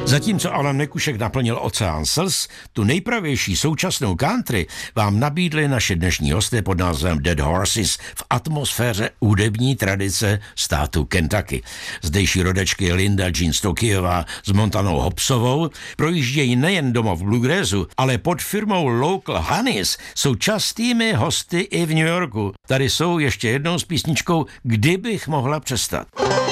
Zatímco Alan Nekušek naplnil oceán slz, tu nejpravější současnou country vám nabídli naše dnešní hosté pod názvem Dead Horses v atmosféře hudební tradice státu Kentucky. Zdejší rodečky Linda Jean Stokijová s Montanou Hobsovou projíždějí nejen doma v bluegrassu, ale pod firmou Local Honeys jsou častými hosty i v New Yorku. Tady jsou ještě jednou s písničkou Kdybych mohla přestat.